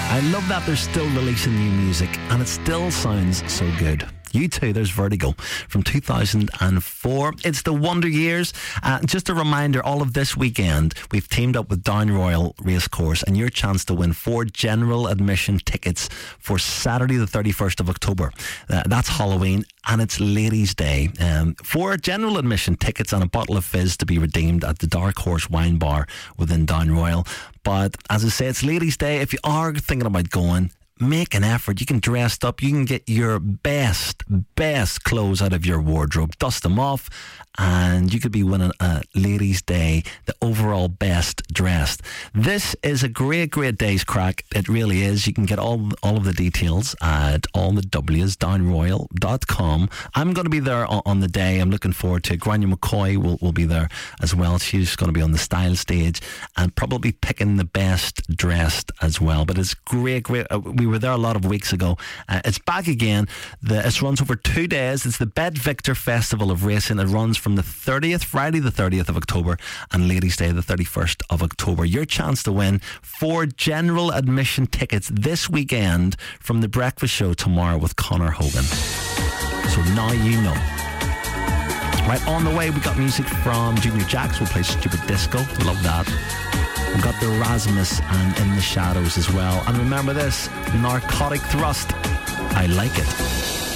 I love that they're still releasing new music and it still sounds so good. U2, there's Vertigo from 2004. It's the Wonder Years. Just a reminder, all of this weekend, we've teamed up with Down Royal Racecourse and your chance to win 4 general admission tickets for Saturday the 31st of October. That's Halloween and it's Ladies' Day. 4 general admission tickets and a bottle of fizz to be redeemed at the Dark Horse Wine Bar within Down Royal. But as I say, it's Ladies' Day. If you are thinking about going, make an effort. You can dress up. You can get your best clothes out of your wardrobe. Dust them off and you could be winning a Ladies' Day, the overall best dressed. This is a great day's crack. It really is. You can get all of the details at all the W's, downroyal.com. I'm going to be there on the day. I'm looking forward to it. Grania McCoy will be there as well. She's going to be on the style stage and probably picking the best dressed as well. But it's great. We were there a lot of weeks ago. It's back again. It runs over 2 days. It's the Bet Victor Festival of Racing. It runs from the 30th, Friday the 30th of October and Ladies' Day the 31st of October. Your chance to win 4 general admission tickets this weekend from The Breakfast Show tomorrow with Conor Hogan. So now you know. Right, on the way we got music from Junior Jacks. We'll play Stupid Disco. Love that. We've got the Erasmus and In the Shadows as well. And remember this, Narcotic Thrust. I Like It.